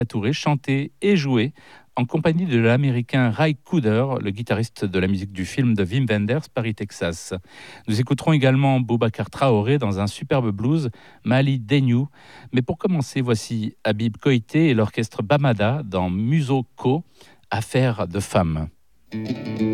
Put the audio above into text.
Touré chanter et jouer en compagnie de l'américain Ray Cooder, le guitariste de la musique du film de Wim Wenders, Paris, Texas. Nous écouterons également Boubacar Traoré dans un superbe blues, Mali Denyu. Mais pour commencer, voici Habib Koité et l'orchestre Bamada dans Muso Co, Affaire de femmes.